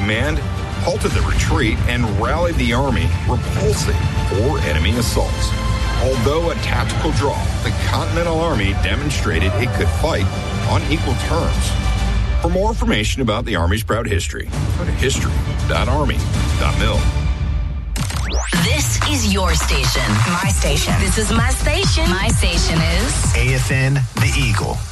command, halted the retreat, and rallied the army, repulsing 4 enemy assaults. Although a tactical draw, the Continental Army demonstrated it could fight on equal terms. For more information about the Army's proud history, go to history.army.mil. This is your station. My station. This is my station. My station is AFN The Eagle.